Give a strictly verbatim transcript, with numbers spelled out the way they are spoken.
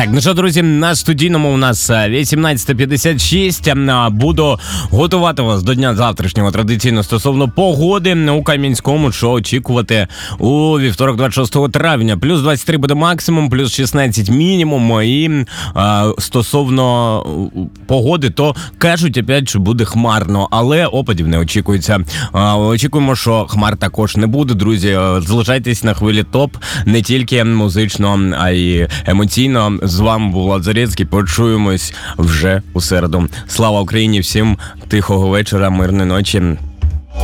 Так, ну що, друзі, на студійному у нас вісімнадцята п'ятдесят шість. Буду готувати вас до дня завтрашнього традиційно стосовно погоди у Кам'янському, що очікувати у вівторок двадцять шостого травня. Плюс двадцять три буде максимум, плюс шістнадцять мінімум. І а, стосовно погоди, то кажуть опять, що буде хмарно, але опадів не очікується. А, очікуємо, що хмар також не буде, друзі. Залишайтесь на хвилі топ, не тільки музично, а й емоційно. З вами був Влад Зарецький. Почуємось вже у середу. Слава Україні! Всім тихого вечора, мирної ночі.